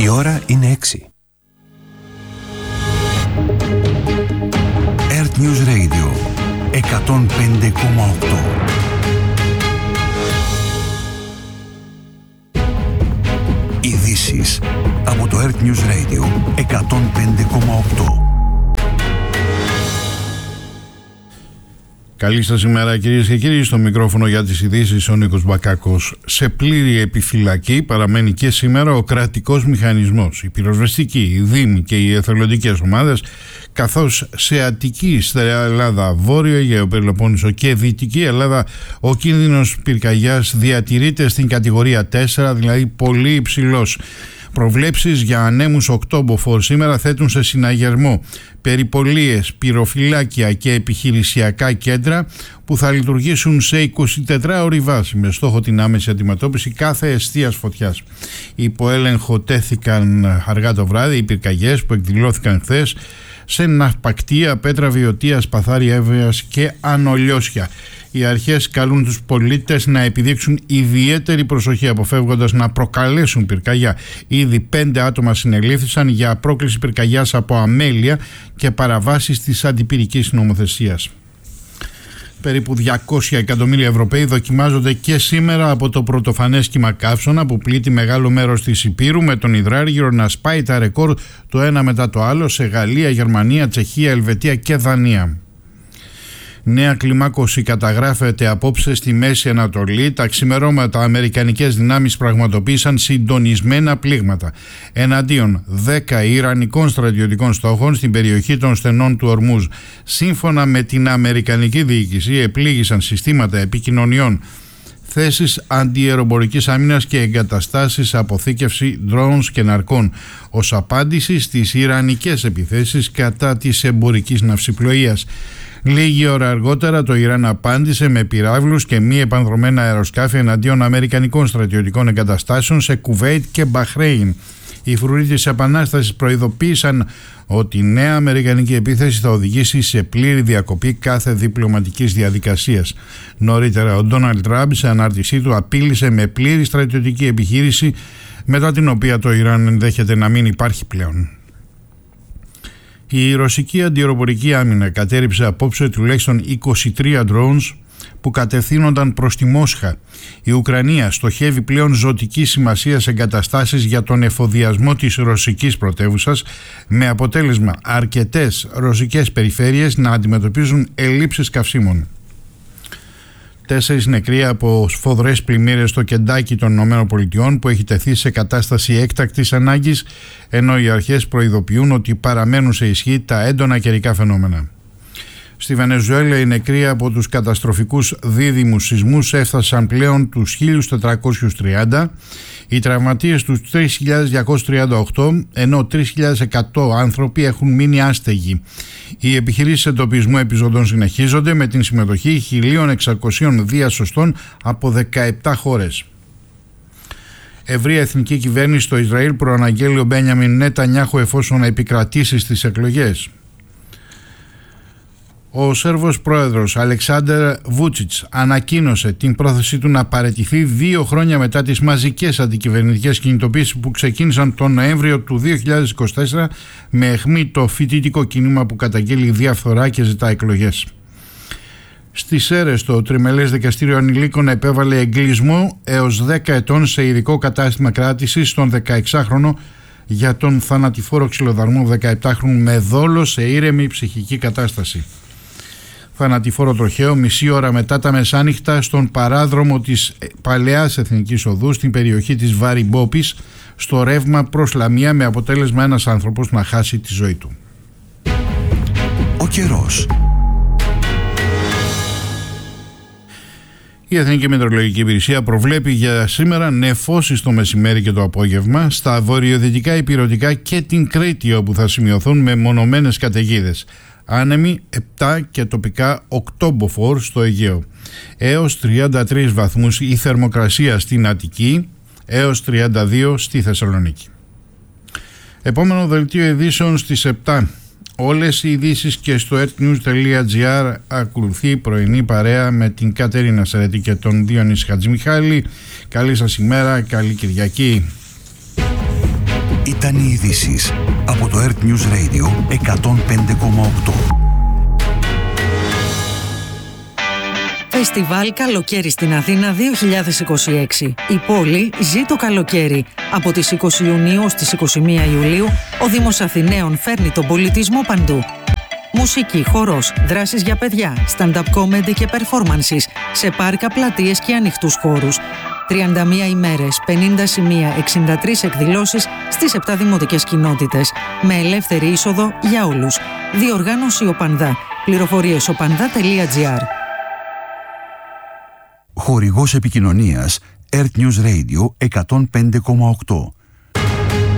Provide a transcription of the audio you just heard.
Η ώρα είναι 6. Earth News Radio 105,8. Ειδήσεις από το Earth News Radio 105,8. Καλή σας ημέρα κυρίες και κύριοι, στο μικρόφωνο για τις ειδήσεις ο Νίκος Μπακάκος. Σε πλήρη επιφυλακή παραμένει και σήμερα ο κρατικός μηχανισμός, η πυροσβεστική, οι δήμοι και οι εθελοντικές ομάδες, καθώς σε Αττική, Ελλάδα, Βόρειο Αιγαίο, Πελοπόννησο και Δυτική Ελλάδα ο κίνδυνος πυρκαγιάς διατηρείται στην κατηγορία 4, δηλαδή πολύ υψηλός. Προβλέψεις για ανέμους οκτώμποφορ σήμερα θέτουν σε συναγερμό περιπολίες, πυροφυλάκια και επιχειρησιακά κέντρα που θα λειτουργήσουν σε 24ωρη βάση με στόχο την άμεση αντιμετώπιση κάθε εστίας φωτιάς. Υπό έλεγχο τέθηκαν αργά το βράδυ οι πυρκαγιές που εκδηλώθηκαν χθες σε Ναυπακτία, Πέτρα Βιωτία, Σπαθάρη Εύβοιας και Ανολιώσια. Οι αρχές καλούν τους πολίτες να επιδείξουν ιδιαίτερη προσοχή αποφεύγοντας να προκαλέσουν πυρκαγιά. Ήδη 5 άτομα συνελήφθησαν για πρόκληση πυρκαγιάς από αμέλεια και παραβάσεις της αντιπυρικής νομοθεσίας. Περίπου 200 εκατομμύρια Ευρωπαίοι δοκιμάζονται και σήμερα από το πρωτοφανές κύμα καύσωνα που πλήττει μεγάλο μέρος της Υπήρου, με τον υδράργυρο να σπάει τα ρεκόρ το ένα μετά το άλλο σε Γαλλία, Γερμανία, Τσεχία, Ελβετία και Δανία. Νέα κλιμάκωση καταγράφεται απόψε στη Μέση Ανατολή. Τα ξημερώματα αμερικανικές δυνάμεις πραγματοποίησαν συντονισμένα πλήγματα εναντίον 10 ιρανικών στρατιωτικών στόχων στην περιοχή των στενών του Ορμούζ. Σύμφωνα με την αμερικανική διοίκηση, επλήγησαν συστήματα επικοινωνιών, θέσεις αντιαεροπορικής άμυνας και εγκαταστάσεις αποθήκευση drones και ναρκών ως απάντηση στις ιρανικές επιθέσεις κατά της εμπορικής ναυσιπλοείας. Λίγη ώρα αργότερα το Ιράν απάντησε με πυράβλους και μη επανδρομένα αεροσκάφη εναντίον αμερικανικών στρατιωτικών εγκαταστάσεων σε Κουβέιτ και Μπαχρέιν. Οι φρουροί της Επανάστασης προειδοποίησαν ότι η νέα αμερικανική επίθεση θα οδηγήσει σε πλήρη διακοπή κάθε διπλωματικής διαδικασίας. Νωρίτερα ο Ντόναλντ Τραμπ σε ανάρτησή του απείλησε με πλήρη στρατιωτική επιχείρηση, μετά την οποία το Ιράν ενδέχεται να μην υπάρχει πλέον. Η ρωσική αντιαεροπορική άμυνα κατέρριψε απόψε τουλάχιστον 23 drones που κατευθύνονταν προς τη Μόσχα. Η Ουκρανία στοχεύει πλέον ζωτική σημασία σε εγκαταστάσεις για τον εφοδιασμό της ρωσικής πρωτεύουσας, με αποτέλεσμα αρκετές ρωσικές περιφέρειες να αντιμετωπίζουν ελλείψεις καυσίμων. 4 νεκροί από σφοδρές πλημμύρες στο Κεντάκι των ΗΠΑ που έχει τεθεί σε κατάσταση έκτακτης ανάγκης, ενώ οι αρχές προειδοποιούν ότι παραμένουν σε ισχύ τα έντονα καιρικά φαινόμενα. Στη Βενεζουέλα οι νεκροί από τους καταστροφικούς δίδυμους σεισμούς έφτασαν πλέον τους 1.430, οι τραυματίες τους 3.238, ενώ 3.100 άνθρωποι έχουν μείνει άστεγοι. Οι επιχειρήσεις εντοπισμού επιζωντών συνεχίζονται με την συμμετοχή 1.600 διασωστών από 17 χώρες. Ευρεία εθνική κυβέρνηση στο Ισραήλ προαναγγέλει ο Μπένιαμιν Νετανιάχου εφόσον επικρατήσει στις εκλογές. Ο Σέρβος πρόεδρος Αλεξάντερ Βούτσιτς ανακοίνωσε την πρόθεσή του να παραιτηθεί 2 χρόνια μετά τις μαζικές αντικυβερνητικές κινητοποίησεις που ξεκίνησαν τον Νοέμβριο του 2024 με αιχμή το φοιτητικό κίνημα που καταγγέλει διαφθορά και ζητά εκλογές. Στις Σέρρες το Τριμελές Δικαστήριο Ανηλίκων επέβαλε εγκλεισμό έως 10 ετών σε ειδικό κατάστημα κράτησης στον 16χρονο για τον θανατηφόρο ξυλοδαρμό 17χρονου με δόλο σε ήρεμη ψυχική κατάσταση. Θανατηφόρο τροχαίο μισή ώρα μετά τα μεσάνυχτα στον παράδρομο της Παλαιάς Εθνικής Οδού στην περιοχή της Βαριμπόπης στο ρεύμα προς Λαμία, με αποτέλεσμα ένας άνθρωπος να χάσει τη ζωή του. Ο καιρός. Η Εθνική Μετεωρολογική Υπηρεσία προβλέπει για σήμερα νεφώσεις το μεσημέρι και το απόγευμα στα βορειοδυτικά ηπειρωτικά και την Κρήτη, όπου θα σημειωθούν μεμονωμένες καταιγίδες. Άνεμοι 7 και τοπικά 8 μποφόρ στο Αιγαίο. Έως 33 βαθμούς η θερμοκρασία στην Αττική, έως 32 στη Θεσσαλονίκη. Επόμενο δελτίο ειδήσεων στις 7. Όλες οι ειδήσεις και στο earthnews.gr. Ακολουθεί η πρωινή παρέα με την Κατερίνα Σερετή και τον Διονύση Χατζημιχάλη. Καλή σας ημέρα, καλή Κυριακή. Ήταν οι ειδήσεις από το Earth News Radio 105,8. Φεστιβάλ Καλοκαίρι στην Αθήνα 2026. Η πόλη ζει το καλοκαίρι. Από τις 20 Ιουνίου στις 21 Ιουλίου, ο Δήμος Αθηναίων φέρνει τον πολιτισμό παντού. Μουσική, χορός, δράσεις για παιδιά, stand-up comedy και performances σε πάρκα, πλατείες και ανοιχτούς χώρους. 31 ημέρες, 50 σημεία, 63 εκδηλώσεις στις 7 δημοτικές κοινότητες, με ελεύθερη είσοδο για όλους. Διοργάνωση ΟΠΑΝΔΑ. Πληροφορίες opanda.gr. Χορηγός επικοινωνίας Earth News Radio 105,8.